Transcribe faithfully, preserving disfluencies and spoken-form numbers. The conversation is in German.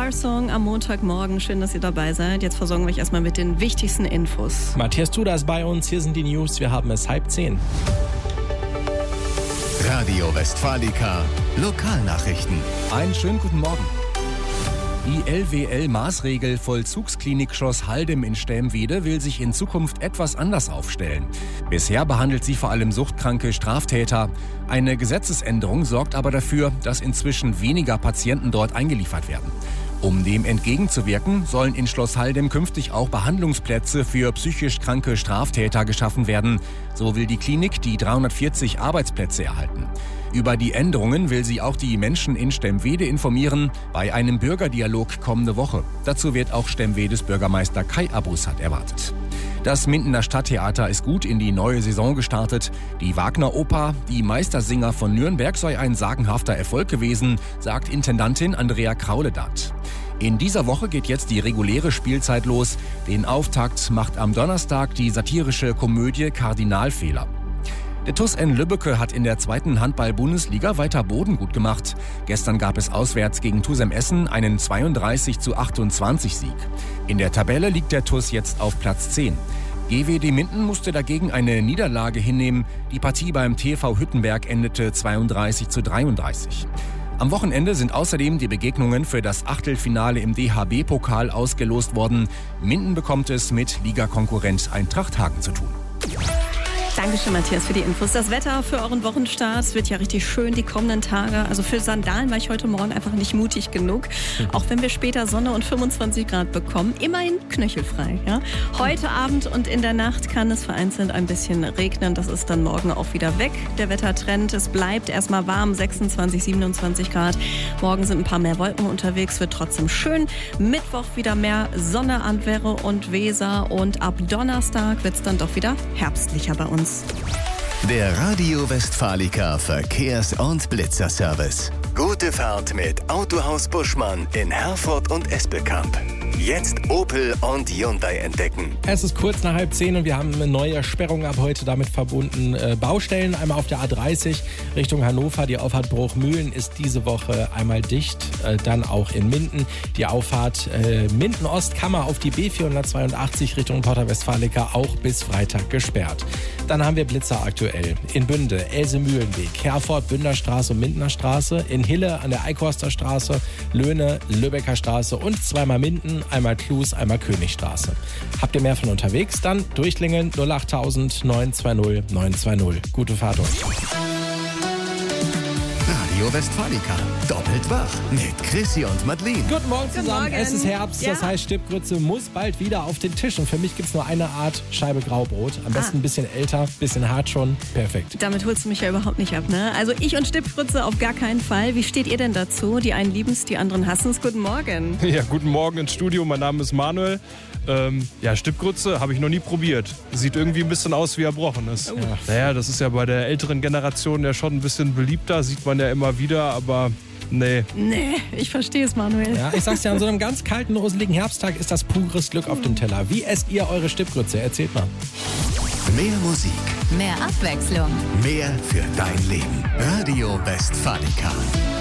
Star-Song am Montagmorgen. Schön, dass ihr dabei seid. Jetzt versorgen wir euch erstmal mit den wichtigsten Infos. Matthias Tuda ist bei uns. Hier sind die News. Wir haben es halb zehn. Radio Westfalica, Lokalnachrichten. Einen schönen guten Morgen. Die L W L-Maßregel Vollzugsklinik Schloss Haldem in Stämwede will sich in Zukunft etwas anders aufstellen. Bisher behandelt sie vor allem suchtkranke Straftäter. Eine Gesetzesänderung sorgt aber dafür, dass inzwischen weniger Patienten dort eingeliefert werden. Um dem entgegenzuwirken, sollen in Schloss Haldem künftig auch Behandlungsplätze für psychisch kranke Straftäter geschaffen werden. So will die Klinik die dreihundertvierzig Arbeitsplätze erhalten. Über die Änderungen will sie auch die Menschen in Stämwede informieren, bei einem Bürgerdialog kommende Woche. Dazu wird auch Stämwedes Bürgermeister Kai Abussat erwartet. Das Mindener Stadttheater ist gut in die neue Saison gestartet. Die Wagner-Oper, die Meistersinger von Nürnberg, sei ein sagenhafter Erfolg gewesen, sagt Intendantin Andrea Krauledat. In dieser Woche geht jetzt die reguläre Spielzeit los. Den Auftakt macht am Donnerstag die satirische Komödie Kardinalfehler. Der T U S N Lübbecke hat in der zweiten Handball-Bundesliga weiter Boden gut gemacht. Gestern gab es auswärts gegen Tusem Essen einen zweiunddreißig zu achtundzwanzig Sieg. In der Tabelle liegt der T U S jetzt auf Platz zehn. G W D Minden musste dagegen eine Niederlage hinnehmen. Die Partie beim T V Hüttenberg endete zweiunddreißig zu dreiunddreißig. Am Wochenende sind außerdem die Begegnungen für das Achtelfinale im D H B-Pokal ausgelost worden. Minden bekommt es mit Ligakonkurrent Eintracht Hagen zu tun. Dankeschön, Matthias, für die Infos. Das Wetter für euren Wochenstart, es wird ja richtig schön die kommenden Tage. Also für Sandalen war ich heute Morgen einfach nicht mutig genug. Auch wenn wir später Sonne und fünfundzwanzig Grad bekommen. Immerhin knöchelfrei. Ja? Heute Abend und in der Nacht kann es vereinzelt ein bisschen regnen. Das ist dann morgen auch wieder weg. Der Wettertrend, es bleibt erstmal warm, sechsundzwanzig, siebenundzwanzig Grad. Morgen sind ein paar mehr Wolken unterwegs, wird trotzdem schön. Mittwoch wieder mehr Sonne an Werre und Weser. Und ab Donnerstag wird es dann doch wieder herbstlicher bei uns. Der Radio Westfalica Verkehrs- und Blitzerservice. Gute Fahrt mit Autohaus Buschmann in Herford und Espelkamp. Jetzt Opel und Hyundai entdecken. Es ist kurz nach halb zehn und wir haben eine neue Sperrung ab heute damit verbunden. Äh, Baustellen einmal auf der A dreißig Richtung Hannover. Die Auffahrt Bruchmühlen ist diese Woche einmal dicht. Äh, dann auch in Minden. Die Auffahrt äh, Minden-Ostkammer auf die B vierhundertzweiundachtzig Richtung Porta Westfalica auch bis Freitag gesperrt. Dann haben wir Blitzer aktuell. In Bünde, Else-Mühlenweg, Herford, Bünderstraße und Mindener Straße. In Hille an der Eichhorster Straße, Löhne, Lübecker Straße und zweimal Minden, einmal Klus, einmal Königstraße. Habt ihr mehr von unterwegs? Dann durchklingeln null achttausend neun zwei null neun zwei null. Gute Fahrt euch. Radio Westfalica, doppelt wach mit Chrissy und Madeleine. Guten Morgen zusammen, Morgen. es ist Herbst, Ja. das heißt Stippgrütze muss bald wieder auf den Tisch. Und für mich gibt es nur eine Art Scheibe Graubrot. Am besten Ah. ein bisschen älter, ein bisschen hart schon, perfekt. Damit holst du mich ja überhaupt nicht ab, ne? Also ich und Stippfritze auf gar keinen Fall. Wie steht ihr denn dazu? Die einen lieben es, die anderen hassen es. Guten Morgen. Ja, guten Morgen ins Studio. Mein Name ist Manuel. Ähm, ja, Stippgrütze habe ich noch nie probiert. Sieht irgendwie ein bisschen aus wie erbrochen ist. Oh. Naja, das ist ja bei der älteren Generation ja schon ein bisschen beliebter. Sieht man ja immer wieder, aber nee. Nee, ich verstehe es, Manuel. Ja, ich sag's dir, an so einem ganz kalten, roseligen Herbsttag ist das pures Glück auf dem Teller. Wie esst ihr eure Stippgrütze? Erzählt mal. Mehr Musik, Mehr Abwechslung. mehr für dein Leben. Radio Westfalica.